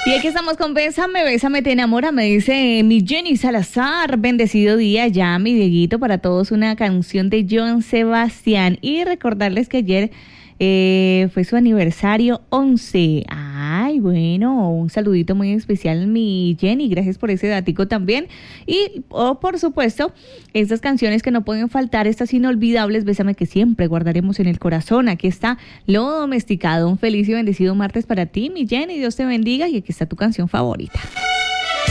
Y aquí estamos con Bésame, Bésame, te enamora, me dice mi Jenny Salazar, bendecido día ya, mi Dieguito, para todos una canción de Joan Sebastián. Y recordarles que ayer fue su aniversario 11. Ay, bueno, un saludito muy especial, mi Jenny, gracias por ese datico también. Y, por supuesto, estas canciones que no pueden faltar, estas inolvidables, Bésame que siempre guardaremos en el corazón. Aquí está Lo Domesticado, un feliz y bendecido martes para ti, mi Jenny, Dios te bendiga, y aquí está tu canción favorita.